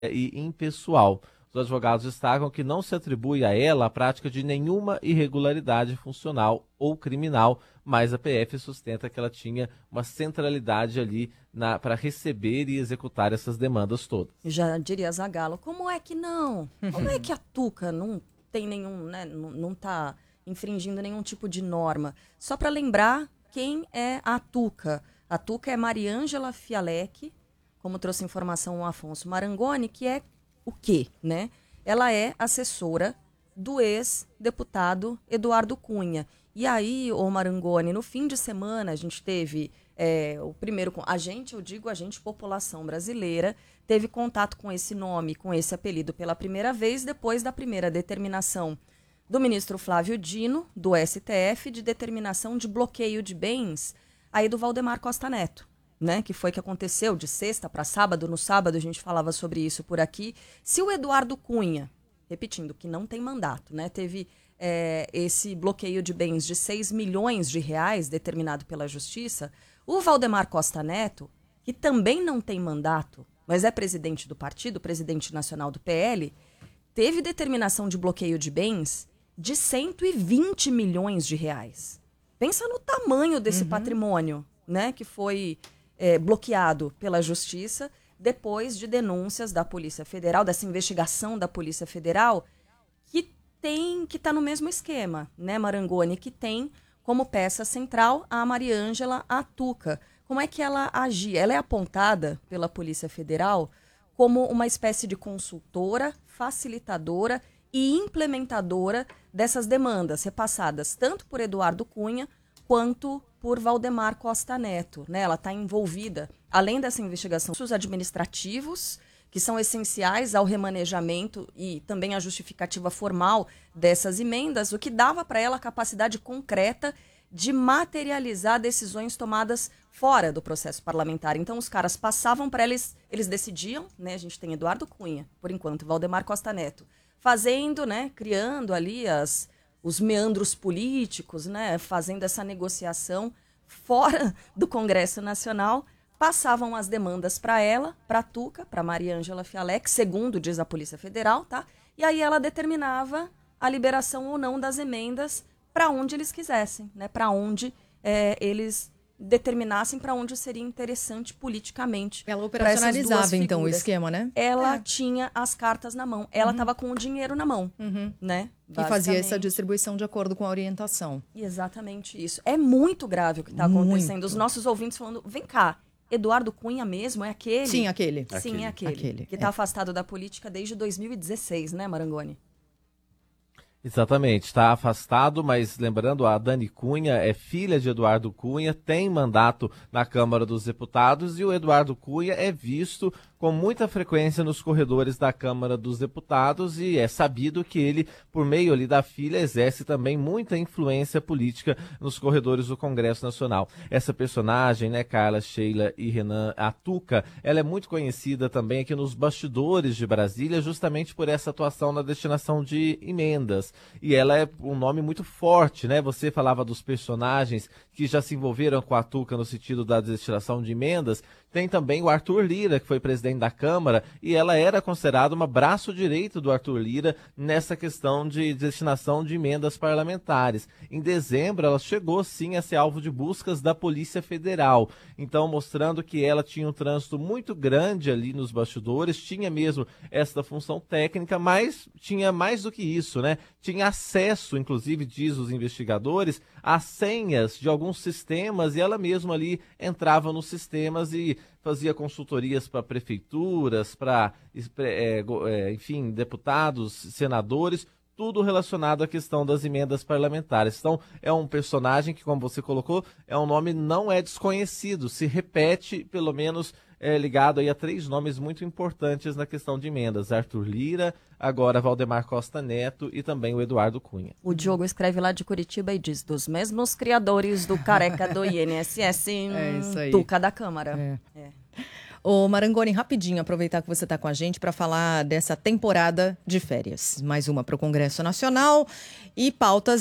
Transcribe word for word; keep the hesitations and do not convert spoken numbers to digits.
e impessoal. Os advogados destacam que não se atribui a ela a prática de nenhuma irregularidade funcional ou criminal, mas a P F sustenta que ela tinha uma centralidade ali para receber e executar essas demandas todas. Já diria Zagallo, como é que não? Como é que a Tuca não tem nenhum, né, não está infringindo nenhum tipo de norma? Só para lembrar quem é a Tuca. A Tuca é Mariângela Fialec, como trouxe informação o Afonso Marangoni, que é o quê, né? Ela é assessora do ex-deputado Eduardo Cunha. E aí, ô Marangoni, no fim de semana a gente teve é, o primeiro... A gente, eu digo a gente, população brasileira, teve contato com esse nome, com esse apelido pela primeira vez, depois da primeira determinação do ministro Flávio Dino, do S T F, de determinação de bloqueio de bens aí do Valdemar Costa Neto. Né, que foi que aconteceu de sexta para sábado. No sábado a gente falava sobre isso por aqui. Se o Eduardo Cunha, repetindo, que não tem mandato, né, teve é, esse bloqueio de bens de seis milhões de reais determinado pela Justiça, o Valdemar Costa Neto, que também não tem mandato, mas é presidente do partido, presidente nacional do P L, teve determinação de bloqueio de bens de cento e vinte milhões de reais. Pensa no tamanho desse uhum. patrimônio, né, que foi... É, bloqueado pela Justiça depois de denúncias da Polícia Federal, dessa investigação da Polícia Federal, que tem, que está no mesmo esquema, né, Marangoni, que tem como peça central a Mariângela Tuca. Como é que ela agia? Ela é apontada pela Polícia Federal como uma espécie de consultora, facilitadora e implementadora dessas demandas repassadas tanto por Eduardo Cunha quanto por Valdemar Costa Neto, né? Ela está envolvida, além dessa investigação, os administrativos, que são essenciais ao remanejamento e também à justificativa formal dessas emendas, o que dava para ela a capacidade concreta de materializar decisões tomadas fora do processo parlamentar. Então, os caras passavam para eles, eles decidiam, né? A gente tem Eduardo Cunha, por enquanto, Valdemar Costa Neto, fazendo, né? Criando ali as... os meandros políticos, né, fazendo essa negociação fora do Congresso Nacional, passavam as demandas para ela, para a Tuca, para Mariângela Fialec, segundo diz a Polícia Federal, tá? E aí ela determinava a liberação ou não das emendas para onde eles quisessem, né, para onde é, eles determinassem, para onde seria interessante politicamente. Ela operacionalizava então o esquema, né? Ela é. tinha as cartas na mão, ela estava uhum. com o dinheiro na mão, uhum. né? E fazia essa distribuição de acordo com a orientação. Exatamente isso. É muito grave o que está acontecendo. Os nossos ouvintes falando, vem cá, Eduardo Cunha mesmo é aquele? Sim, aquele. Sim, aquele. é aquele. aquele. Que está é. afastado da política desde dois mil e dezesseis, né, Marangoni? Exatamente, está afastado, mas lembrando, a Dani Cunha é filha de Eduardo Cunha, tem mandato na Câmara dos Deputados e o Eduardo Cunha é visto com muita frequência nos corredores da Câmara dos Deputados e é sabido que ele, por meio ali da filha, exerce também muita influência política nos corredores do Congresso Nacional. Essa personagem, né, Carla, Sheila e Renan, a Tuca, ela é muito conhecida também aqui nos bastidores de Brasília, justamente por essa atuação na destinação de emendas. E ela é um nome muito forte, né? Você falava dos personagens que já se envolveram com a Tuca no sentido da destinação de emendas. Tem também o Arthur Lira, que foi presidente da Câmara, e ela era considerada uma braço direito do Arthur Lira nessa questão de destinação de emendas parlamentares. Em dezembro, ela chegou sim a ser alvo de buscas da Polícia Federal, então mostrando que ela tinha um trânsito muito grande ali nos bastidores, tinha mesmo essa função técnica, mas tinha mais do que isso, né? Tinha acesso, inclusive, diz os investigadores, a senhas de alguns sistemas, e ela mesma ali entrava nos sistemas e fazia consultorias para prefeituras, para, é, é, enfim, deputados, senadores, tudo relacionado à questão das emendas parlamentares. Então, é um personagem que, como você colocou, é um nome não é desconhecido, se repete, pelo menos, é, ligado aí a três nomes muito importantes na questão de emendas. Arthur Lira, agora Valdemar Costa Neto e também o Eduardo Cunha. O Diogo escreve lá de Curitiba e diz, dos mesmos criadores do careca do I N S S, é isso aí. Tuca da Câmara. É. É. Ô Marangoni, rapidinho, aproveitar que você está com a gente para falar dessa temporada de férias. Mais uma para o Congresso Nacional e pautas